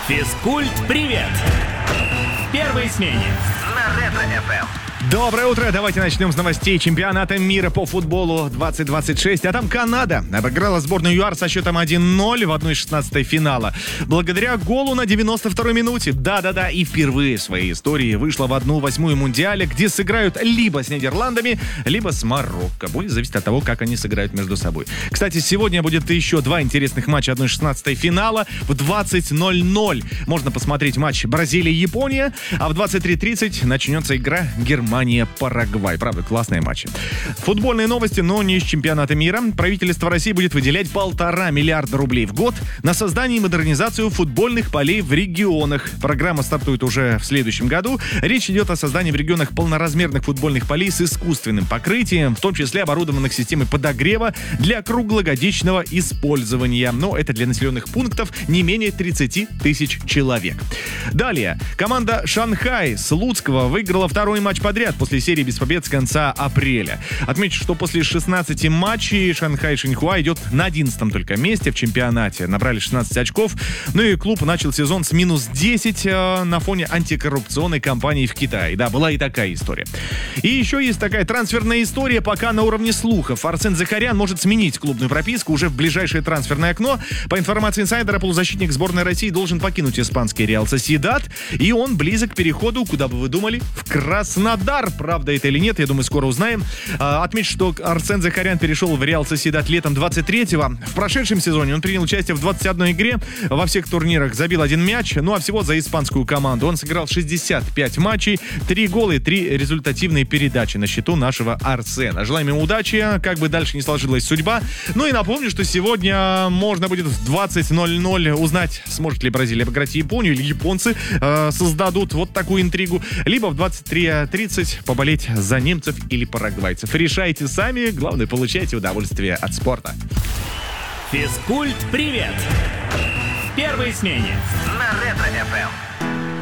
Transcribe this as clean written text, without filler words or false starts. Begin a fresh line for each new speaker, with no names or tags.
Физкульт-привет! В первой смене на Ретро-ФМ.
Доброе утро, давайте начнем с новостей чемпионата мира по футболу 2026. А там Канада обыграла сборную ЮАР со счетом 1-0 в 1/16 финала. Благодаря голу на 92-й минуте. Да-да-да, и впервые в своей истории вышла в 1/8 Мундиаля, где сыграют либо с Нидерландами, либо с Марокко. Будет зависеть от того, как они сыграют между собой. Кстати, сегодня будет еще два интересных матча 1/16 финала в 20:00. Можно посмотреть матч Бразилия-Япония, а в 23:30 начнется игра Германия-Парагвай. Правда, классные матчи. Футбольные новости, но не из чемпионата мира. Правительство России будет выделять 1,5 миллиарда рублей в год на создание и модернизацию футбольных полей в регионах. Программа стартует уже в следующем году. Речь идет о создании в регионах полноразмерных футбольных полей с искусственным покрытием, в том числе оборудованных системой подогрева для круглогодичного использования. Но это для населенных пунктов не менее 30 тысяч человек. Далее. Команда Шанхай Слуцкого выиграла второй матч подряд после серии без побед с конца апреля. Отмечу, что после 16 матчей Шанхай Шиньхуа идет на 11-м только месте в чемпионате. Набрали 16 очков. Ну и клуб начал сезон с минус 10 на фоне антикоррупционной кампании в Китае. Да, была и такая история. И еще есть такая трансферная история, пока на уровне слухов. Арсен Захарян может сменить клубную прописку уже в ближайшее трансферное окно. По информации инсайдера, полузащитник сборной России должен покинуть испанский Реал Сосьедад. И он близок к переходу, куда бы вы думали, в Краснодар. Правда это или нет, я думаю, скоро узнаем. Отмечу, что Арсен Захарян перешел в Реал Сосьедад летом 23-го. В прошедшем сезоне он принял участие в 21 игре. Во всех турнирах забил 1 мяч. Ну а всего за испанскую команду он сыграл 65 матчей, 3 гола и 3 результативные передачи на счету нашего Арсена. Желаем ему удачи, как бы дальше не сложилась судьба. Ну и напомню, что сегодня можно будет в 20:00 узнать, сможет ли Бразилия обыграть Японию, или японцы создадут вот такую интригу, либо в 23:30 поболеть за немцев или парагвайцев. Решайте сами, главное, получайте удовольствие от спорта.
Физкульт-привет! В первой смене на Ретро-ФМ.